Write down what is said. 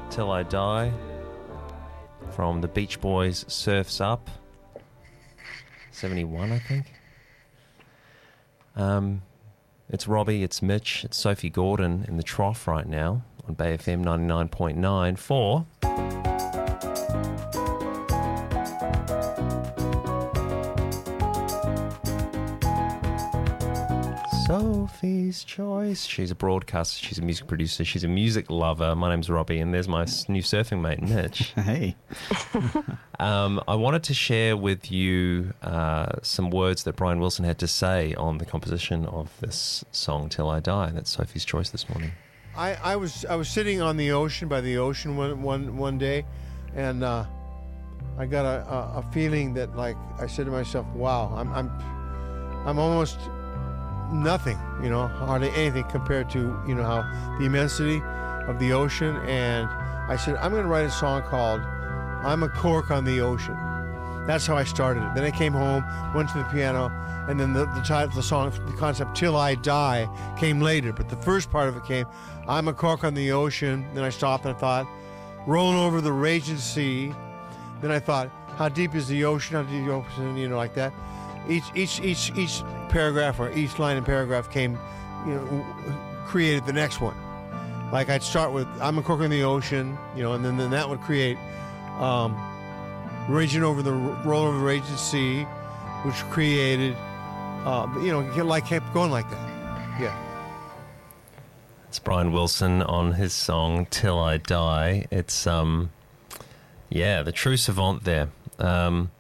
Till I Die from the Beach Boys' Surf's Up. 71, I think. It's Robbie, it's Mitch, it's Sophie Gordon in the trough right now on Bay FM 99.9 for... Sophie's Choice. She's a broadcaster, she's a music producer, she's a music lover. My name's Robbie, and there's my new surfing mate, Mitch. Hey. I wanted to share with you some words that Brian Wilson had to say on the composition of this song, Till I Die. That's Sophie's Choice this morning. I was sitting on the ocean, by the ocean one day, and I got a feeling that, like, I said to myself, wow, I'm almost nothing, hardly anything compared to, how the immensity of the ocean. And I said, I'm going to write a song called I'm a Cork on the Ocean. That's how I started it. Then I came home, went to the piano, and then the title of the song, the concept Till I Die, came later. But the first part of it came, I'm a cork on the ocean. Then I stopped and I thought, rolling over the raging sea. Then I thought, how deep is the ocean? How deep is the ocean? Like that. Each paragraph or each line and paragraph came, created the next one. Like I'd start with I'm a cork in the ocean, and then that would create raging over the roll over the raging sea, which created, kept going like that. Yeah. It's Brian Wilson on his song Till I Die. It's the true savant there.